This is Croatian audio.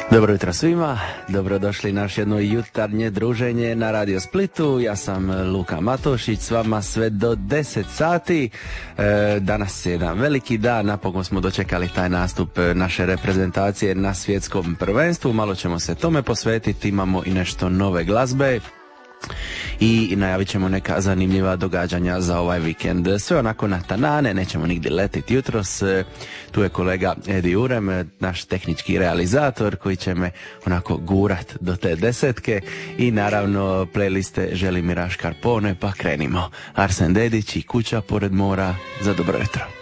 Dobro jutro svima, dobrodošli na još jedno jutarnje druženje na Radio Splitu. Ja sam Luka Matošić, s vama sve do 10 sati. Danas je jedan veliki dan, napokon smo dočekali taj nastup naše reprezentacije na svjetskom prvenstvu. Malo ćemo se tome posvetiti, imamo i nešto nove glazbe i najavit ćemo neka zanimljiva događanja za ovaj vikend. Sve onako na tanane, nećemo nigdje letiti jutros. Tu je kolega Edi Urem, naš tehnički realizator koji će me onako gurat do te desetke i naravno playliste Želimira Škarpone, pa krenimo. Arsen Dedić i Kuća pored mora za dobro jutro.